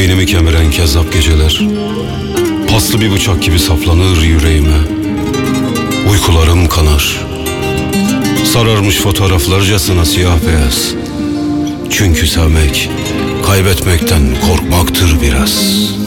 Beynimi kemiren kezzap geceler paslı bir bıçak gibi saplanır yüreğime. Uykularım kanar. Sararmış fotoğraflarcasına siyah beyaz. Çünkü sevmek kaybetmekten korkmaktır biraz.